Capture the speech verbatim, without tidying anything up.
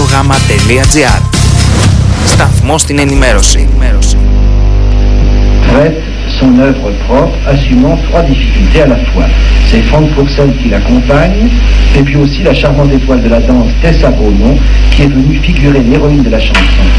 gr. Σταθμός στην ενημέρωση. Prête son œuvre propre, assumant trois difficultés à la fois. C'est Franck Pourcel qui l'accompagne, et puis aussi la charmante étoile de la danse Tessa Beaumont, qui est venue figurer l'héroïne de la chanson.